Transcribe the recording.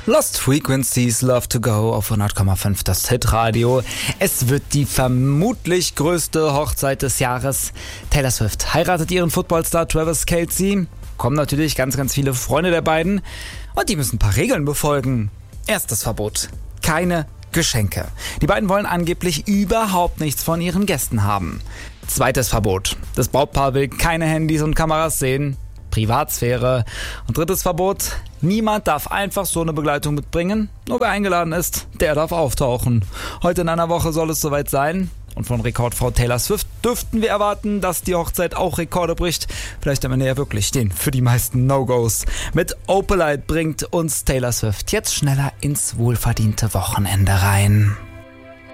Lost Frequencies, Love to Go auf 100,5 das Hitradio. Es wird die vermutlich größte Hochzeit des Jahres. Taylor Swift heiratet ihren Footballstar Travis Kelce. Kommen natürlich ganz, ganz viele Freunde der beiden. Und die müssen ein paar Regeln befolgen. Erstes Verbot: keine Geschenke. Die beiden wollen angeblich überhaupt nichts von ihren Gästen haben. Zweites Verbot: das Brautpaar will keine Handys und Kameras sehen. Privatsphäre. Und drittes Verbot: niemand darf einfach so eine Begleitung mitbringen. Nur wer eingeladen ist, der darf auftauchen. Heute in einer Woche soll es soweit sein. Und von Rekordfrau Taylor Swift dürften wir erwarten, dass die Hochzeit auch Rekorde bricht. Vielleicht am Ende ja wirklich den für die meisten No-Gos. Mit Opalite bringt uns Taylor Swift jetzt schneller ins wohlverdiente Wochenende rein.